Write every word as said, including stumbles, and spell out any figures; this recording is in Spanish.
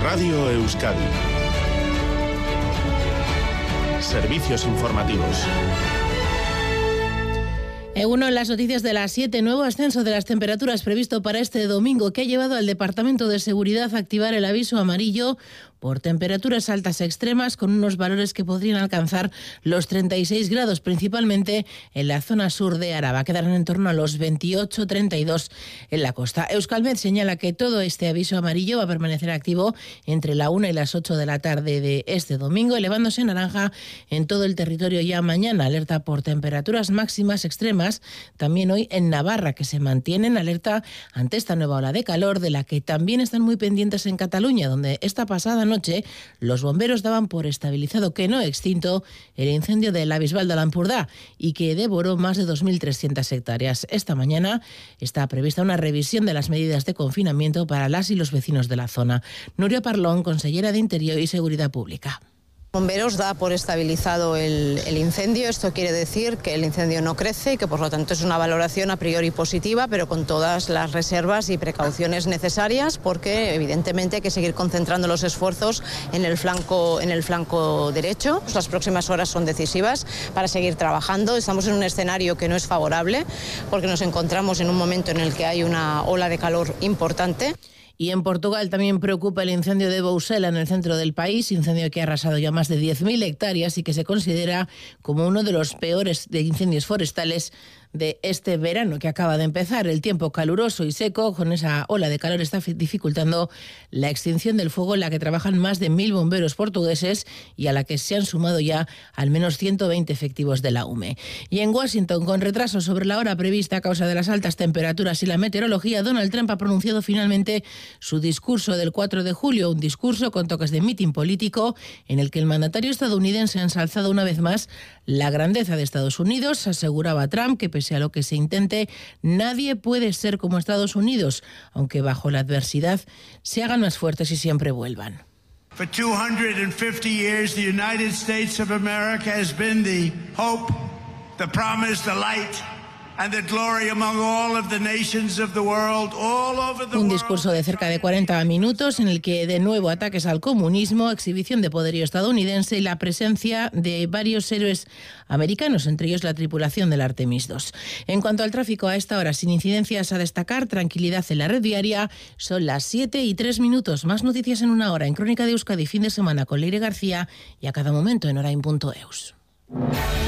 Radio Euskadi. Servicios informativos. Uno en las noticias de las siete, nuevo ascenso de las temperaturas previsto para este domingo que ha llevado al Departamento de Seguridad a activar el aviso amarillo por temperaturas altas extremas con unos valores que podrían alcanzar los treinta y seis grados, principalmente en la zona sur de Araba. Quedarán en torno a los veintiocho treinta y dos en la costa. Euskalmet señala que todo este aviso amarillo va a permanecer activo entre la una y las ocho de la tarde de este domingo, elevándose en naranja en todo el territorio ya mañana. Alerta por temperaturas máximas extremas también hoy en Navarra, que se mantiene en alerta ante esta nueva ola de calor, de la que también están muy pendientes en Cataluña, donde esta pasada noche los bomberos daban por estabilizado, que no extinto, el incendio de la Bisbal de l'Empordà y que devoró más de dos mil trescientas hectáreas. Esta mañana está prevista una revisión de las medidas de confinamiento para las y los vecinos de la zona. Nuria Parlón, consellera de Interior y Seguridad Pública. Bomberos da por estabilizado el, el incendio. Esto quiere decir que el incendio no crece y que por lo tanto es una valoración a priori positiva, pero con todas las reservas y precauciones necesarias, porque evidentemente hay que seguir concentrando los esfuerzos en el flanco, en el flanco derecho. Las próximas horas son decisivas para seguir trabajando. Estamos en un escenario que no es favorable porque nos encontramos en un momento en el que hay una ola de calor importante. Y en Portugal también preocupa el incendio de Bousela en el centro del país, incendio que ha arrasado ya más de diez mil hectáreas y que se considera como uno de los peores de incendios forestales de este verano que acaba de empezar. El tiempo caluroso y seco con esa ola de calor está dificultando la extinción del fuego en la que trabajan más de mil bomberos portugueses y a la que se han sumado ya al menos ciento veinte efectivos de la U M E. Y en Washington, con retraso sobre la hora prevista a causa de las altas temperaturas y la meteorología, Donald Trump ha pronunciado finalmente su discurso del cuatro de julio, un discurso con toques de mitin político en el que el mandatario estadounidense ha ensalzado una vez más la grandeza de Estados Unidos. Aseguraba Trump que pese a lo que se intente, nadie puede ser como Estados Unidos, aunque bajo la adversidad se hagan más fuertes y siempre vuelvan. For two hundred fifty years, the United States of America has been the hope, the promise, the light, and the glory among all of the nations of the world, all over the Un world. discurso de cerca de cuarenta minutos en el que de nuevo ataques al comunismo, exhibición de poderío estadounidense y la presencia de varios héroes americanos, entre ellos la tripulación del Artemis dos. En cuanto al tráfico, a esta hora sin incidencias a destacar, tranquilidad en la red viaria. Son las siete y tres minutos. Más noticias en una hora en Crónica de Euskadi, fin de semana con Leire García y a cada momento en orain punto eus.